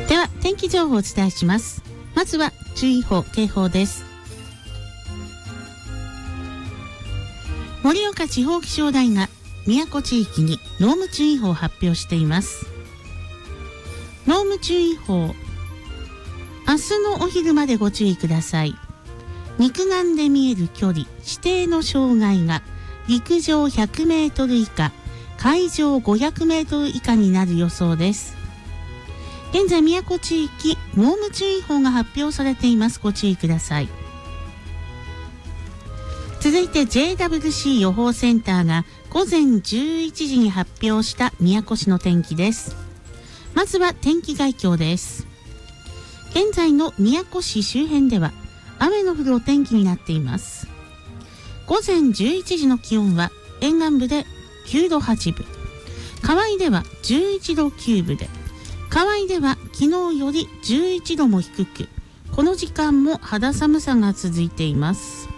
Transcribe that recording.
では天気情報をお伝えします。まずは注意報警報です。盛岡地方気象台が宮古地域に濃霧注意報を発表しています。濃霧注意報、明日のお昼までご注意ください。肉眼で見える距離、視程の障害が陸上100メートル以下、海上500メートル以下になる予想です。現在宮古地域濃霧注意報が発表されています。ご注意ください。続いて JWC 予報センターが午前11時に発表した宮古市の天気です。まずは天気概況です。現在の宮古市周辺では雨の降るお天気になっています。午前11時の気温は沿岸部で9度8分、河合では11度9分で、河合では昨日より11度も低く、この時間も肌寒さが続いています。